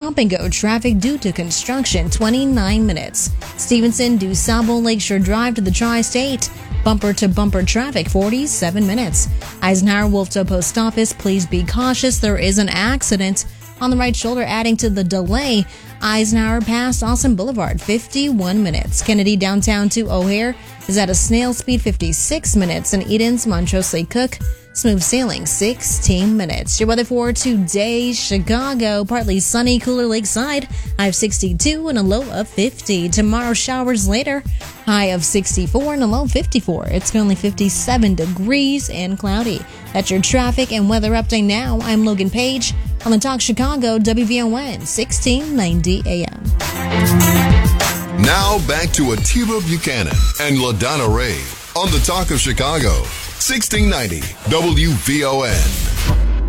stop and go traffic due to construction, 29 minutes. Stevenson, DuSable, Lakeshore Drive to the Tri-State. Bumper to bumper traffic, 47 minutes. Eisenhower, Wolftown Post Office, please be cautious. There is an accident on the right shoulder adding to the delay. Eisenhower past Austin Boulevard, 51 minutes. Kennedy downtown to O'Hare is at a snail speed, 56 minutes. And Eden's, Montrose Lake Cook, smooth sailing, 16 minutes. Your weather for today, Chicago, partly sunny, cooler lakeside, high of 62 and a low of 50. Tomorrow, showers later, high of 64 and a low of 54. It's currently 57 degrees and cloudy. That's your traffic and weather update now. I'm Logan Page on the Talk Chicago, WVON, 1690 AM. Now back to Atiba Buchanan and LaDonna Ray on the Talk of Chicago, 1690 WVON.